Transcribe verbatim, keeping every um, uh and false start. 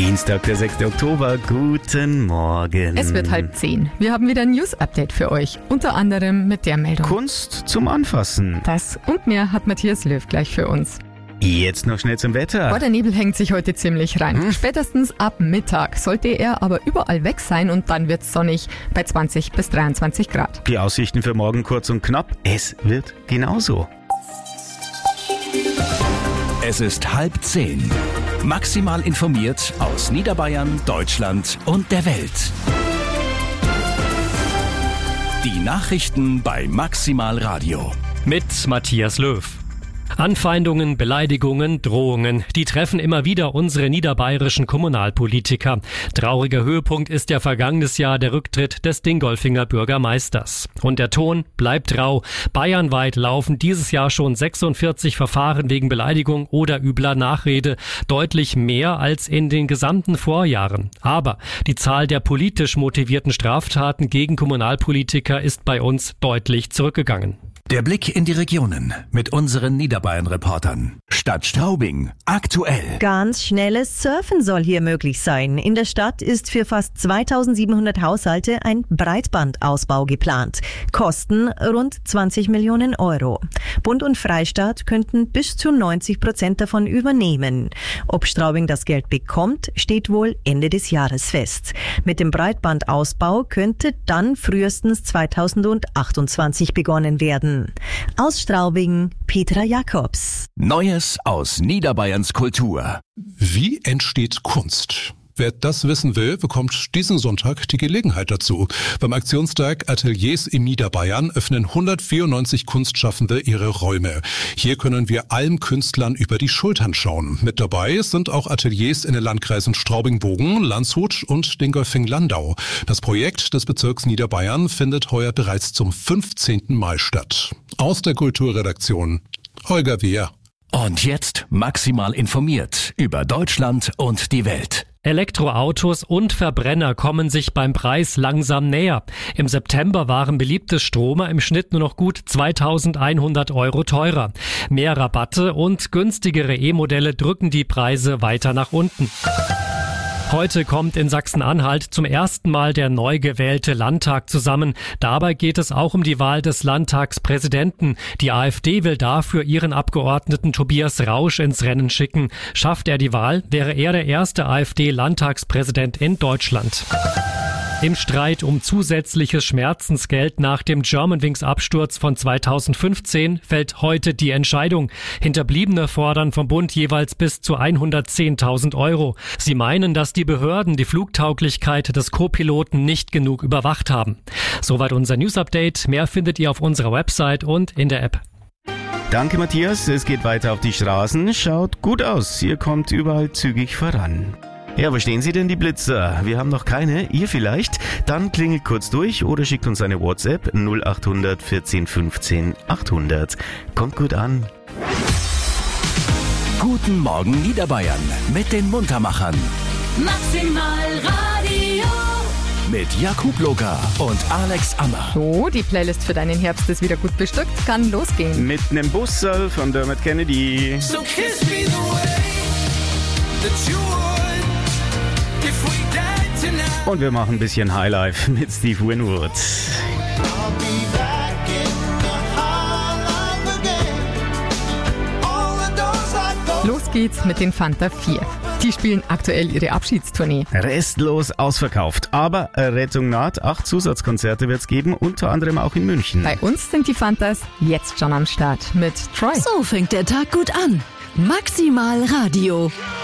Dienstag, der sechste Oktober. Guten Morgen. Es wird halb zehn. Wir haben wieder ein News-Update für euch. Unter anderem mit der Meldung. Kunst zum Anfassen. Das und mehr hat Matthias Löw gleich für uns. Jetzt noch schnell zum Wetter. Boah, der Nebel hängt sich heute ziemlich rein. Hm? Spätestens ab Mittag sollte er aber überall weg sein und dann wird's sonnig bei zwanzig bis dreiundzwanzig Grad. Die Aussichten für morgen kurz und knapp. Es wird genauso. Es ist halb zehn. Maximal informiert aus Niederbayern, Deutschland und der Welt. Die Nachrichten bei Maximal Radio. Mit Matthias Löw. Anfeindungen, Beleidigungen, Drohungen, die treffen immer wieder unsere niederbayerischen Kommunalpolitiker. Trauriger Höhepunkt ist ja vergangenes Jahr der Rücktritt des Dingolfinger Bürgermeisters. Und der Ton bleibt rau. Bayernweit laufen dieses Jahr schon sechsundvierzig Verfahren wegen Beleidigung oder übler Nachrede, deutlich mehr als in den gesamten Vorjahren. Aber die Zahl der politisch motivierten Straftaten gegen Kommunalpolitiker ist bei uns deutlich zurückgegangen. Der Blick in die Regionen mit unseren Niederbayern-Reportern. Stadt Straubing, aktuell. Ganz schnelles Surfen soll hier möglich sein. In der Stadt ist für fast zweitausendsiebenhundert Haushalte ein Breitbandausbau geplant. Kosten rund zwanzig Millionen Euro. Bund und Freistaat könnten bis zu neunzig Prozent davon übernehmen. Ob Straubing das Geld bekommt, steht wohl Ende des Jahres fest. Mit dem Breitbandausbau könnte dann frühestens zweitausendachtundzwanzig begonnen werden. Aus Straubing, Petra Jakobs. Neues aus Niederbayerns Kultur. Wie entsteht Kunst? Wer das wissen will, bekommt diesen Sonntag die Gelegenheit dazu. Beim Aktionstag Ateliers in Niederbayern öffnen hundertvierundneunzig Kunstschaffende ihre Räume. Hier können wir allen Künstlern über die Schultern schauen. Mit dabei sind auch Ateliers in den Landkreisen Straubing-Bogen, Landshut und Dingolfing-Landau. Das Projekt des Bezirks Niederbayern findet heuer bereits zum fünfzehnten Mal statt. Aus der Kulturredaktion Holger Wehr. Und jetzt maximal informiert über Deutschland und die Welt. Elektroautos und Verbrenner kommen sich beim Preis langsam näher. Im September waren beliebte Stromer im Schnitt nur noch gut zweitausendeinhundert Euro teurer. Mehr Rabatte und günstigere E-Modelle drücken die Preise weiter nach unten. Heute kommt in Sachsen-Anhalt zum ersten Mal der neu gewählte Landtag zusammen. Dabei geht es auch um die Wahl des Landtagspräsidenten. Die AfD will dafür ihren Abgeordneten Tobias Rausch ins Rennen schicken. Schafft er die Wahl, wäre er der erste AfD-Landtagspräsident in Deutschland. Im Streit um zusätzliches Schmerzensgeld nach dem Germanwings-Absturz von zweitausendfünfzehn fällt heute die Entscheidung. Hinterbliebene fordern vom Bund jeweils bis zu hundertzehntausend Euro. Sie meinen, dass die Behörden die Flugtauglichkeit des Co-Piloten nicht genug überwacht haben. Soweit unser News-Update. Mehr findet ihr auf unserer Website und in der App. Danke, Matthias. Es geht weiter auf die Straßen. Schaut gut aus. Ihr kommt überall zügig voran. Ja, wo stehen Sie denn, die Blitzer? Wir haben noch keine, ihr vielleicht? Dann klingelt kurz durch oder schickt uns eine WhatsApp null acht hundert vierzehn fünfzehn achthundert. Kommt gut an. Guten Morgen Niederbayern mit den Muntermachern. Maximal Radio. Mit Jakub Loka und Alex Ammer. So, die Playlist für deinen Herbst ist wieder gut bestückt. Kann losgehen. Mit nem Bussel von Dermot Kennedy. So kiss me the way that you would if we died tonight. Und wir machen ein bisschen Highlife mit Steve Winwood. Los geht's mit den Fanta vier. Die spielen aktuell ihre Abschiedstournee. Restlos ausverkauft, aber Rettung naht. Acht Zusatzkonzerte wird's geben, unter anderem auch in München. Bei uns sind die Fantas jetzt schon am Start mit Troy. So fängt der Tag gut an. Maximal Radio.